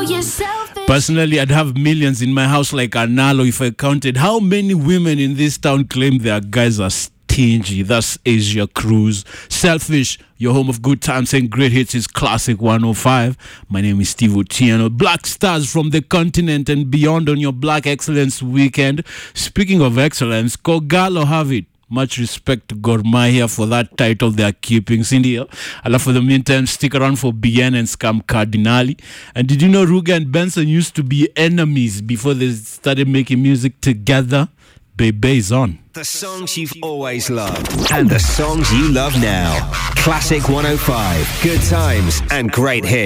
Personally, I'd have millions in my house like Arnaldo if I counted how many women in this town claim their guys are stingy. That's Asia Cruz. Selfish, your home of good times and great hits is Classic 105. My name is Steve Otieno. Black stars from the continent and beyond on your Black Excellence weekend. Speaking of excellence, Kogalo have it. Much respect to Gor Mahia for that title they are keeping. Cindy, Allah for the meantime, stick around for BN and Scam Cardinali. And did you know Ruga and Benson used to be enemies before they started making music together? Bebe is on. The songs you've always loved and the songs you love now. Classic 105, good times and great hits.